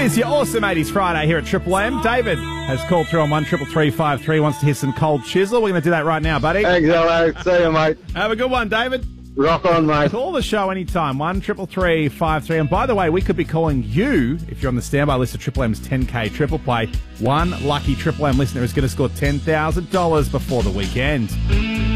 is your awesome 80s Friday here at Triple M. David has called through on 133353, wants to hear some cold chisel. We're going to do that right now, buddy. Thanks, hello. See you, mate. Have a good one, David. Rock on, mate. Call the show anytime, 133353. And by the way, we could be calling you if you're on the standby list of Triple M's 10K Triple Play. One lucky Triple M listener is going to score $10,000 before the weekend.